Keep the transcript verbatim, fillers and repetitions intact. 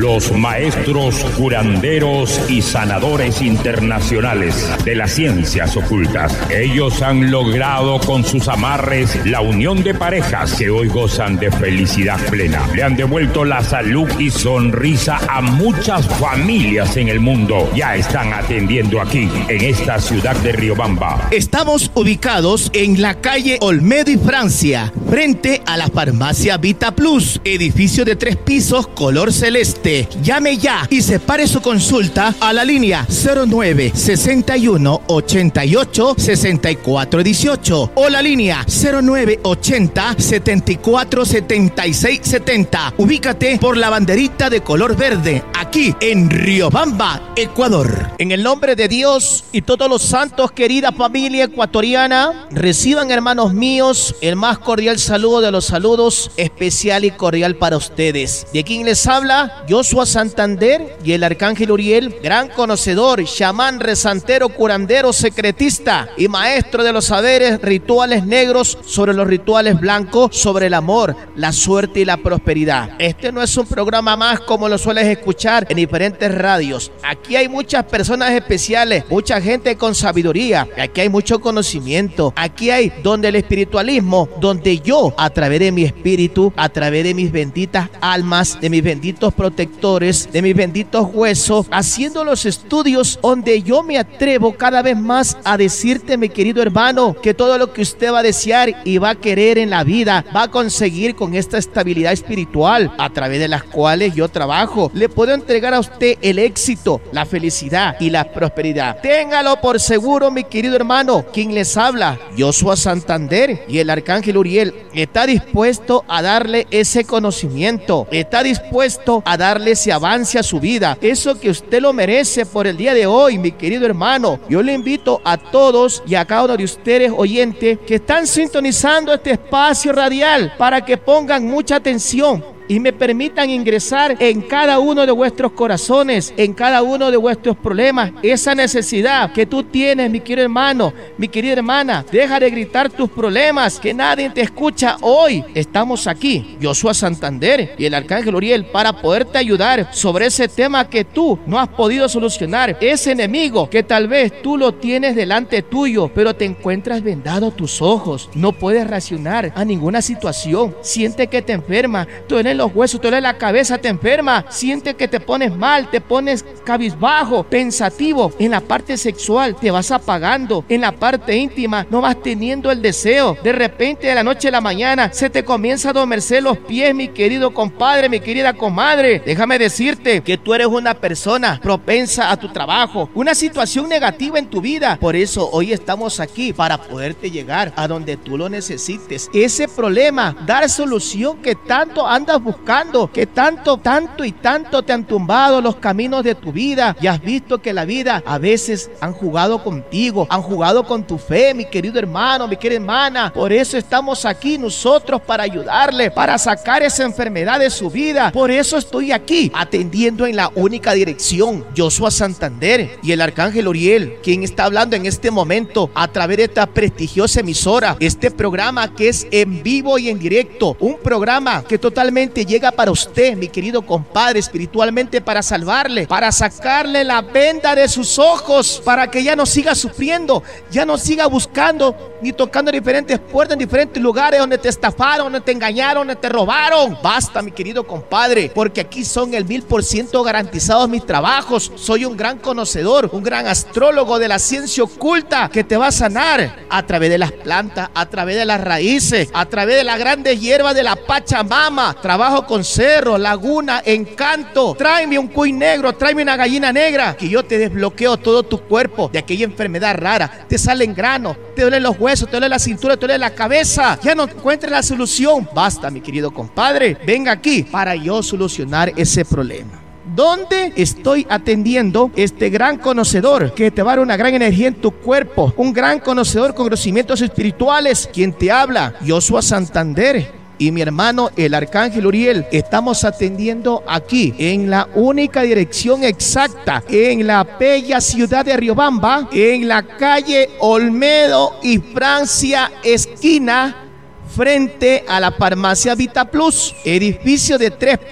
los maestros curanderos y sanadores internacionales de las ciencias ocultas. Ellos han logrado con sus amarres la unión de parejas que hoy gozan de felicidad plena. Le han devuelto la salud y sonrisa a muchas familias en el mundo. Ya están atendiendo aquí, en esta ciudad de Riobamba. Estamos ubicados en la calle Olmedo y Francia, frente a la farmacia Vita Plus, edificio de tres pisos color celeste. Llame ya y separe su consulta a la línea cero nueve sesenta y uno ochenta y ocho sesenta y cuatro dieciocho o la línea cero nueve ochenta setenta y cuatro setenta y seis setenta. Ubícate por la banderita de color verde, aquí en Riobamba, Ecuador. En el nombre de Dios y todos los santos, querida familia ecuatoriana, reciban, hermanos míos, el más cordial saludo de los saludos, especial y cordial para ustedes. De quien les habla, Joshua Santander y el arcángel Uriel, gran conocedor, chamán, rezantero, curandero, secretista y maestro de los saberes rituales negros sobre los rituales blancos, sobre el amor, la suerte y la prosperidad. Este no es un programa más como lo sueles escuchar en diferentes radios. Aquí hay muchas personas especiales, mucha gente con sabiduría, aquí hay mucho conocimiento, aquí hay donde el espiritualismo, donde yo, a través de mi espíritu, a través de mis benditas almas, de mis benditos protectores, de mis benditos huesos, haciendo los estudios donde yo me atrevo cada vez más a decirte, mi querido hermano, que todo lo que usted va a desear y va a querer en la vida, va a conseguir con esta estabilidad espiritual, a través de las cuales yo trabajo. Le puedo entregar a usted el éxito, la felicidad y la prosperidad. Téngalo por seguro, mi querido hermano. Quien les habla, Joshua Santander y el arcángel Uriel, está dispuesto a darle ese conocimiento, está dispuesto a darle ese avance a su vida, eso que usted lo merece por el día de hoy, mi querido hermano. Yo le invito a todos y a cada uno de ustedes, oyentes, que están sintonizando este espacio radial, para que pongan mucha atención y me permitan ingresar en cada uno de vuestros corazones, en cada uno de vuestros problemas, esa necesidad que tú tienes, mi querido hermano, mi querida hermana. Deja de gritar tus problemas, que nadie te escucha. Hoy estamos aquí, Joshua Santander y el arcángel Uriel, para poderte ayudar sobre ese tema que tú no has podido solucionar, ese enemigo que tal vez tú lo tienes delante tuyo, pero te encuentras vendado tus ojos, no puedes reaccionar a ninguna situación, siente que te enferma, tú eres los huesos, te duele la cabeza, te enferma, siente que te pones mal, te pones cabizbajo, pensativo. En la parte sexual te vas apagando, en la parte íntima no vas teniendo el deseo. De repente, de la noche a la mañana, se te comienza a adormecer los pies, mi querido compadre, mi querida comadre. Déjame decirte que tú eres una persona propensa a tu trabajo, una situación negativa en tu vida. Por eso hoy estamos aquí, para poderte llegar a donde tú lo necesites. Ese problema, dar solución que tanto andas buscando, que tanto, tanto y tanto te han tumbado los caminos de tu vida, y has visto que la vida a veces han jugado contigo, han jugado con tu fe, mi querido hermano, mi querida hermana. Por eso estamos aquí nosotros, para ayudarle, para sacar esa enfermedad de su vida. Por eso estoy aquí, atendiendo en la única dirección, Joshua Santander y el arcángel Uriel, quien está hablando en este momento a través de esta prestigiosa emisora, este programa que es en vivo y en directo, un programa que totalmente llega para usted, mi querido compadre, espiritualmente, para salvarle, para sacarle la venda de sus ojos, para que ya no siga sufriendo, ya no siga buscando ni tocando diferentes puertas en diferentes lugares donde te estafaron, donde te engañaron, donde te robaron. Basta, mi querido compadre, porque aquí son el mil por ciento garantizados mis trabajos. Soy un gran conocedor, un gran astrólogo de la ciencia oculta, que te va a sanar a través de las plantas, a través de las raíces, a través de las grandes hierbas de la Pachamama. Trabajo con cerro, laguna, encanto. Tráeme un cuy negro, tráeme una gallina negra, que yo te desbloqueo todo tu cuerpo de aquella enfermedad rara. Te salen granos, te duelen los huesos, te duele la cintura, te duele la cabeza. Ya no encuentres la solución. Basta, mi querido compadre, venga aquí para yo solucionar ese problema. ¿Dónde estoy atendiendo? Este gran conocedor que te va a dar una gran energía en tu cuerpo, un gran conocedor con conocimientos espirituales. Quien te habla, Joshua Santander y mi hermano el arcángel Uriel. Estamos atendiendo aquí en la única dirección exacta, en la bella ciudad de Riobamba, en la calle Olmedo y Francia, esquina, frente a la farmacia Vita Plus, edificio de tres